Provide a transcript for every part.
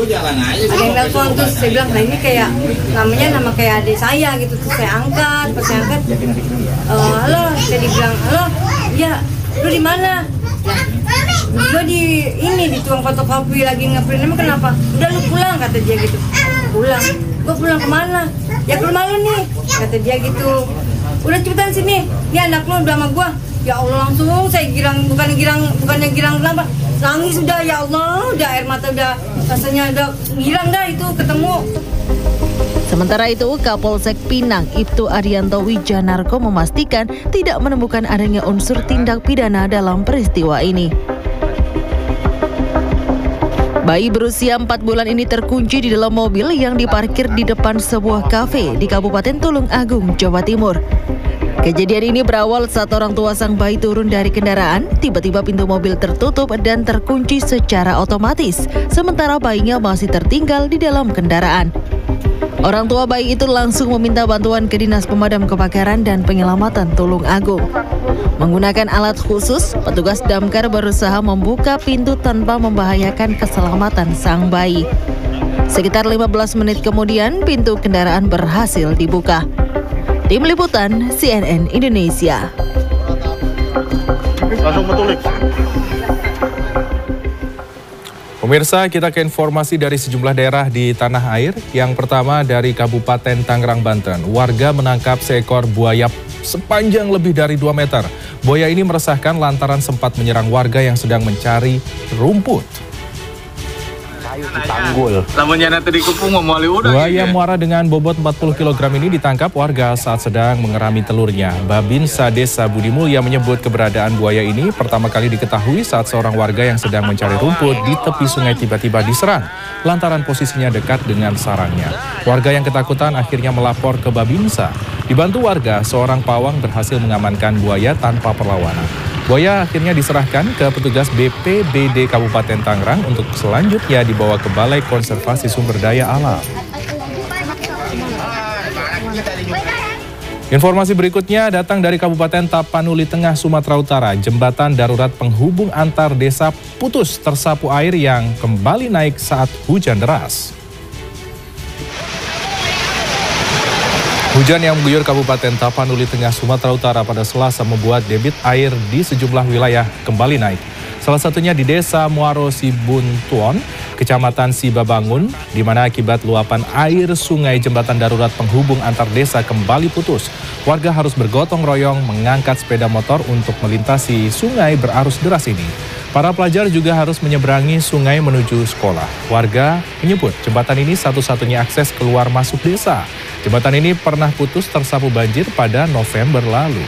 Ada yang telepon, terus saya bilang, nah ini kayak nama kayak adik saya gitu. Terus saya angkat, pas saya angkat, halo, saya dibilang, halo, iya, lu di mana? Gue di tukang fotokopi lagi ngeprint. Emang kenapa? Udah lu pulang, kata dia gitu. Pulang? Gue pulang kemana? Ya ke rumah lu nih, kata dia gitu. Udah cepetan sini, ini anak lu udah sama gue. Ya Allah, langsung saya bukannya girang kenapa? Nangis udah, ya Allah, udah air mata udah rasanya udah girang dah itu ketemu. Sementara itu, Kapolsek Pinang Ibtu Arianto Wijanarko memastikan tidak menemukan adanya unsur tindak pidana dalam peristiwa ini. Bayi berusia 4 bulan ini terkunci di dalam mobil yang diparkir di depan sebuah kafe di Kabupaten Tulung Agung, Jawa Timur. Kejadian ini berawal saat orang tua sang bayi turun dari kendaraan, tiba-tiba pintu mobil tertutup dan terkunci secara otomatis, sementara bayinya masih tertinggal di dalam kendaraan. Orang tua bayi itu langsung meminta bantuan ke Dinas Pemadam Kebakaran dan Penyelamatan Tulung Agung. Menggunakan alat khusus, petugas damkar berusaha membuka pintu tanpa membahayakan keselamatan sang bayi. Sekitar 15 menit kemudian, pintu kendaraan berhasil dibuka. Tim Liputan CNN Indonesia. Langsung betulik. Pemirsa, kita ke informasi dari sejumlah daerah di tanah air. Yang pertama dari Kabupaten Tangerang, Banten. Warga menangkap seekor buaya sepanjang lebih dari 2 meter. Buaya ini meresahkan lantaran sempat menyerang warga yang sedang mencari rumput. Buaya muara dengan bobot 40 kg ini ditangkap warga saat sedang mengerami telurnya. Babinsa Desa Budi Mulya menyebut keberadaan buaya ini pertama kali diketahui saat seorang warga yang sedang mencari rumput di tepi sungai tiba-tiba diserang lantaran posisinya dekat dengan sarangnya. Warga yang ketakutan akhirnya melapor ke Babinsa. Dibantu warga, seorang pawang berhasil mengamankan buaya tanpa perlawanan. Buaya akhirnya diserahkan ke petugas BPBD Kabupaten Tangerang untuk selanjutnya dibawa ke Balai Konservasi Sumber Daya Alam. Informasi berikutnya datang dari Kabupaten Tapanuli Tengah, Sumatera Utara. Jembatan darurat penghubung antar desa putus tersapu air yang kembali naik saat hujan deras. Hujan yang mengguyur Kabupaten Tapanuli Tengah, Sumatera Utara pada Selasa membuat debit air di sejumlah wilayah kembali naik. Salah satunya di Desa Muaro Sibuntuon, Kecamatan Sibabangun, di mana akibat luapan air sungai jembatan darurat penghubung antar desa kembali putus. Warga harus bergotong royong mengangkat sepeda motor untuk melintasi sungai berarus deras ini. Para pelajar juga harus menyeberangi sungai menuju sekolah. Warga menyebut jembatan ini satu-satunya akses keluar masuk desa. Jembatan ini pernah putus tersapu banjir pada November lalu.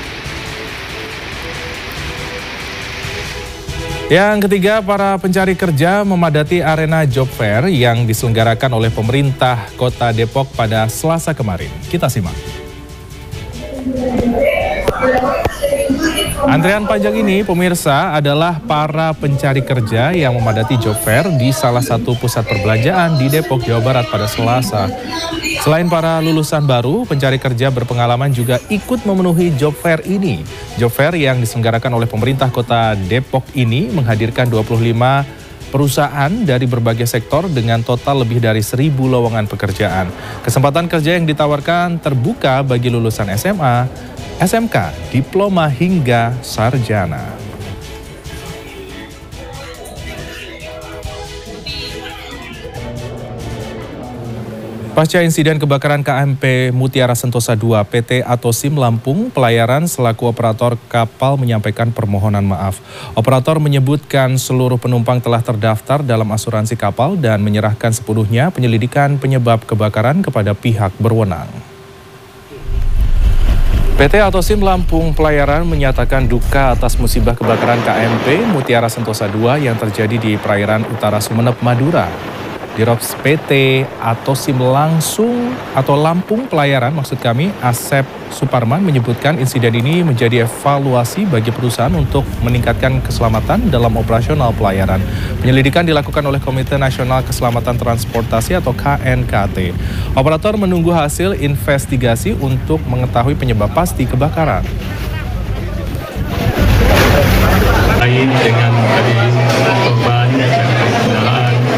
Yang ketiga, para pencari kerja memadati arena job fair yang diselenggarakan oleh pemerintah Kota Depok pada Selasa kemarin. Kita simak. Antrean panjang ini, pemirsa, adalah para pencari kerja yang memadati job fair di salah satu pusat perbelanjaan di Depok, Jawa Barat pada Selasa. Selain para lulusan baru, pencari kerja berpengalaman juga ikut memenuhi job fair ini. Job fair yang diselenggarakan oleh pemerintah Kota Depok ini menghadirkan 25 perusahaan dari berbagai sektor dengan total lebih dari 1.000 lowongan pekerjaan. Kesempatan kerja yang ditawarkan terbuka bagi lulusan SMA, SMK, diploma hingga sarjana. Pasca insiden kebakaran KMP Mutiara Sentosa II, PT Atosim Lampung Pelayaran selaku operator kapal menyampaikan permohonan maaf. Operator menyebutkan seluruh penumpang telah terdaftar dalam asuransi kapal dan menyerahkan sepenuhnya penyelidikan penyebab kebakaran kepada pihak berwenang. PT Atosim Lampung Pelayaran menyatakan duka atas musibah kebakaran KMP Mutiara Sentosa II yang terjadi di perairan utara Sumeneb, Madura. Dirops PT Atosim Lampung Pelayaran, Asep Suparman menyebutkan insiden ini menjadi evaluasi bagi perusahaan untuk meningkatkan keselamatan dalam operasional pelayaran. Penyelidikan dilakukan oleh Komite Nasional Keselamatan Transportasi atau KNKT. Operator menunggu hasil investigasi untuk mengetahui penyebab pasti kebakaran. Dengan tadi